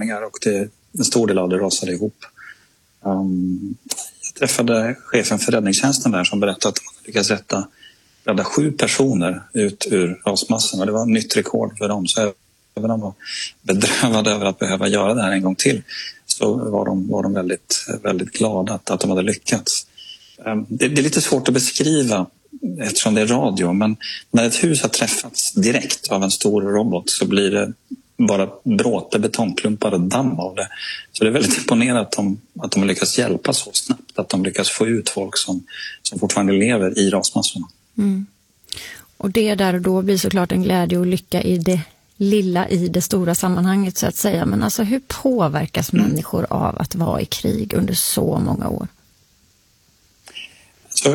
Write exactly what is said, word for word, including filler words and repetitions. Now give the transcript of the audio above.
våningar och det, en stor del av det rasade ihop. Um, jag träffade chefen för räddningstjänsten där som berättade att de lyckades rätta, rädda sju personer ut ur rasmassorna. Det var ett nytt rekord för dem. Så även om de var bedrövade över att behöva göra det här en gång till så var de, var de väldigt, väldigt glada att, att de hade lyckats. Um, det, det är lite svårt att beskriva eftersom det är radio, men när ett hus har träffats direkt av en stor robot så blir det bara bråte, betongklumpar och damm av det. Så det är väldigt imponerande att de, att de lyckas hjälpa så snabbt, att de lyckas få ut folk som, som fortfarande lever i rasmassorna. Mm. Och det där och då blir såklart en glädje och lycka i det lilla, i det stora sammanhanget så att säga. Men alltså hur påverkas mm. människor av att vara i krig under så många år?